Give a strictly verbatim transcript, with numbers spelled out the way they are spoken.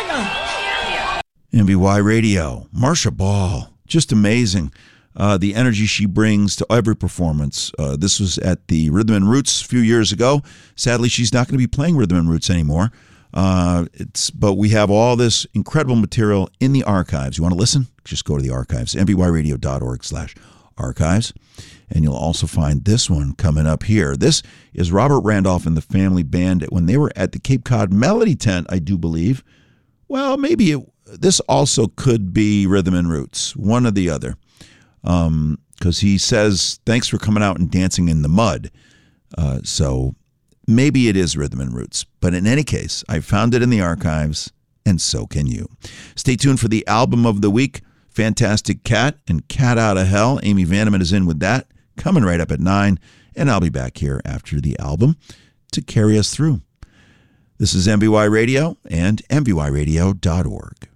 M B Y Radio, Marsha Ball, just amazing. Uh, the energy she brings to every performance. Uh, this was at the Rhythm and Roots a few years ago. Sadly, she's not going to be playing Rhythm and Roots anymore. Uh, it's but we have all this incredible material in the archives. You want to listen? Just go to the archives, m b y radio dot org slash archives. And you'll also find this one coming up here. This is Robert Randolph and the Family Band when they were at the Cape Cod Melody Tent, I do believe. Well, maybe it, this also could be Rhythm and Roots, one or the other. Um, because he says, thanks for coming out and dancing in the mud. Uh, so maybe it is Rhythm and Roots. But in any case, I found it in the archives, and so can you. Stay tuned for the album of the week, Fantastic Cat and Cat Out of Hell. Amy Vandeman is in with that, coming right up at nine, and I'll be back here after the album to carry us through. This is M B Y Radio and m b y radio dot org.